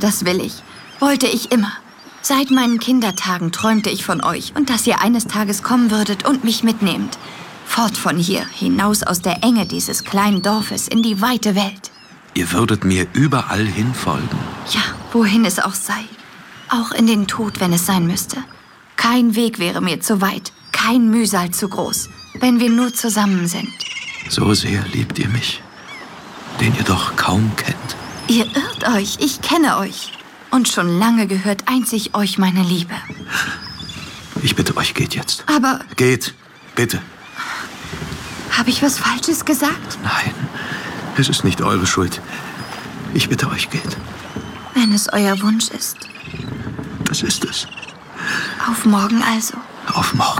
das will ich. Wollte ich immer. Seit meinen Kindertagen träumte ich von euch und dass ihr eines Tages kommen würdet und mich mitnehmt. Fort von hier, hinaus aus der Enge dieses kleinen Dorfes in die weite Welt. Ihr würdet mir überall hin folgen. Ja, wohin es auch sei. Auch in den Tod, wenn es sein müsste. Kein Weg wäre mir zu weit, kein Mühsal zu groß, wenn wir nur zusammen sind. So sehr liebt ihr mich, den ihr doch kaum kennt. Ihr irrt euch, ich kenne euch. Und schon lange gehört einzig euch meine Liebe. Ich bitte euch, geht jetzt. Aber... Geht, bitte. Habe ich was Falsches gesagt? Nein, es ist nicht eure Schuld. Ich bitte euch, geht. Wenn es euer Wunsch ist. Das ist es. Auf morgen also. Auf morgen.